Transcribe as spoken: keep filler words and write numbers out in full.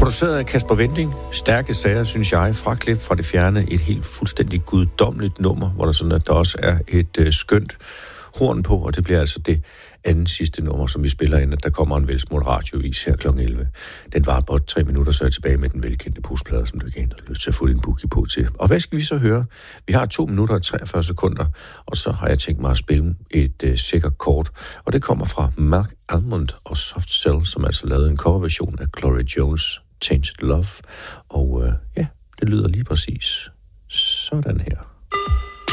Produceret af Kasper Wending. Stærke sager, synes jeg. Fra klip fra det fjerne. Et helt fuldstændig guddommeligt nummer, hvor der sådan, at der også er et øh, skønt horn på, og det bliver altså det anden sidste nummer, som vi spiller ind, at der kommer en velsmurt radiovis her klokken elleve. Den var bare tre minutter, så er jeg tilbage med den velkendte pusplade, som du igen har lyst til at få din boogie på til. Og hvad skal vi så høre? Vi har to minutter og treogfyrre sekunder, og så har jeg tænkt mig at spille et øh, sikkert kort, og det kommer fra Mark Almond og Soft Cell, som altså lavede en coverversion af Gloria Jones' Tainted Love, og øh, ja, det lyder lige præcis sådan her.